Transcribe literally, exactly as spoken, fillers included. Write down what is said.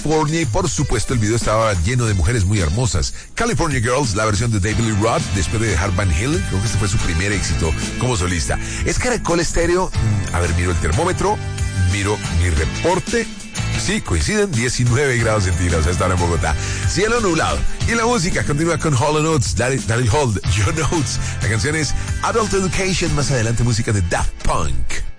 California y por supuesto el video estaba lleno de mujeres muy hermosas. California Girls, la versión de David Lee Roth después de dejar Van Halen, creo que este fue su primer éxito como solista. Es Caracol Estéreo. A ver, miro el termómetro, miro mi reporte. Sí, coinciden, diecinueve grados centígrados a esta hora en Bogotá. Cielo nublado. Y la música continúa con Hall and Oates, Daryl Hold, Your Notes. La canción es Adult Education, más adelante música de Daft Punk.